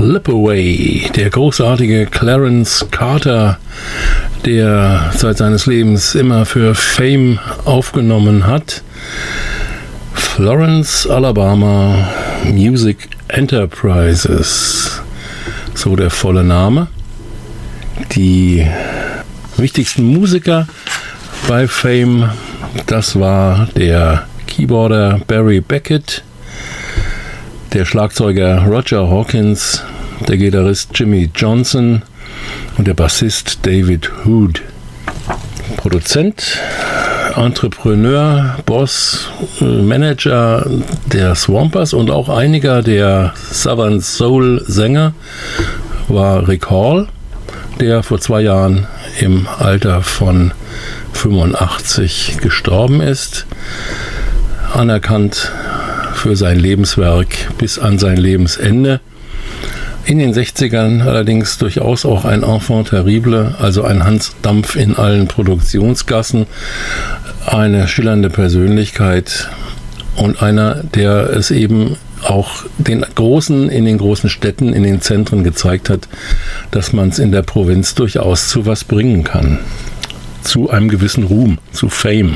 Slip Away, der großartige Clarence Carter, der Zeit seines Lebens immer für Fame aufgenommen hat. Florence, Alabama Music Enterprises, so der volle Name. Die wichtigsten Musiker bei Fame, das war der Keyboarder Barry Beckett, der Schlagzeuger Roger Hawkins, der Gitarrist Jimmy Johnson und der Bassist David Hood. Produzent, Entrepreneur, Boss, Manager der Swampers und auch einiger der Southern Soul Sänger war Rick Hall, der vor 2 Jahren im Alter von 85 gestorben ist, anerkannt für sein Lebenswerk bis an sein Lebensende. In den 60ern allerdings durchaus auch ein Enfant terrible, also ein Hans Dampf in allen Produktionsgassen, eine schillernde Persönlichkeit und einer, der es eben auch in den großen Städten, in den Zentren gezeigt hat, dass man es in der Provinz durchaus zu was bringen kann. Zu einem gewissen Ruhm, zu Fame.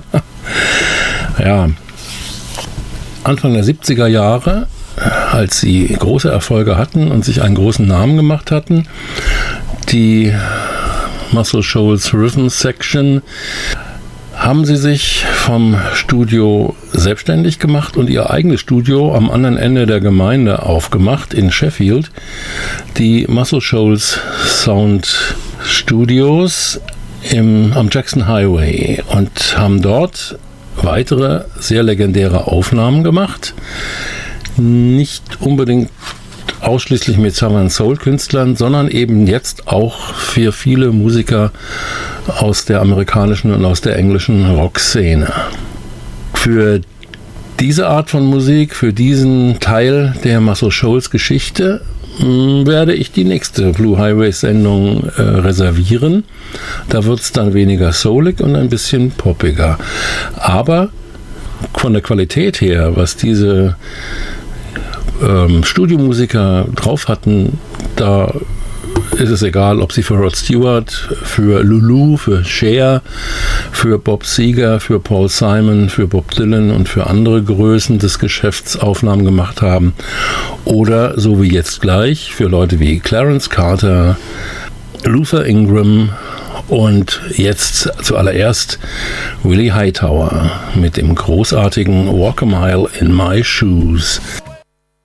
Ja. Anfang der 70er Jahre, als sie große Erfolge hatten und sich einen großen Namen gemacht hatten, die Muscle Shoals Rhythm Section, haben sie sich vom Studio selbstständig gemacht und ihr eigenes Studio am anderen Ende der Gemeinde aufgemacht in Sheffield, die Muscle Shoals Sound Studios am Jackson Highway, und haben dort weitere sehr legendäre Aufnahmen gemacht. Nicht unbedingt ausschließlich mit Southern Soul Künstlern, sondern eben jetzt auch für viele Musiker aus der amerikanischen und aus der englischen Rockszene. Für diese Art von Musik, für diesen Teil der Muscle Shoals Geschichte, werde ich die nächste Blue Highway Sendung reservieren. Da wird es dann weniger soulig und ein bisschen poppiger. Aber von der Qualität her, was diese Studiomusiker drauf hatten, da ist es egal, ob sie für Rod Stewart, für Lulu, für Cher, für Bob Seger, für Paul Simon, für Bob Dylan und für andere Größen des Geschäfts Aufnahmen gemacht haben. Oder, so wie jetzt gleich, für Leute wie Clarence Carter, Luther Ingram und jetzt zuallererst Willie Hightower mit dem großartigen Walk a Mile in My Shoes.